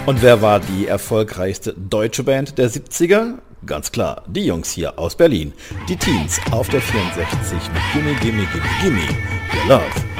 Und wer war die erfolgreichste deutsche Band der 70er? Ganz klar, die Jungs hier aus Berlin. Die Teens auf der 64 mit Gimme, Gimme, Gimme, Gimme, Your Love.